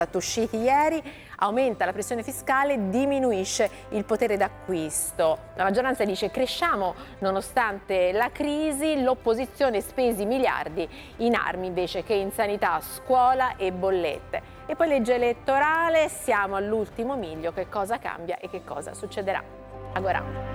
usciti ieri, aumenta la pressione fiscale, diminuisce il potere d'acquisto. La maggioranza dice cresciamo nonostante la crisi, l'opposizione spesi miliardi in armi invece che in sanità, scuola e bollette. E poi legge elettorale, siamo all'ultimo miglio, che cosa cambia e che cosa succederà? Agora.